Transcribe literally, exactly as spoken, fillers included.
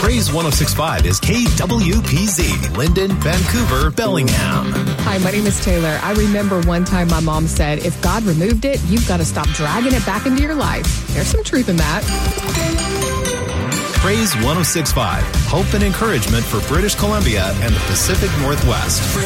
Praise one oh six point five is K W P Z, Linden, Vancouver, Bellingham. Hi, my name is Taylor. I remember one time my mom said, if God removed it, you've got to stop dragging it back into your life. There's some truth in that. Praise one oh six point five, hope and encouragement for British Columbia and the Pacific Northwest.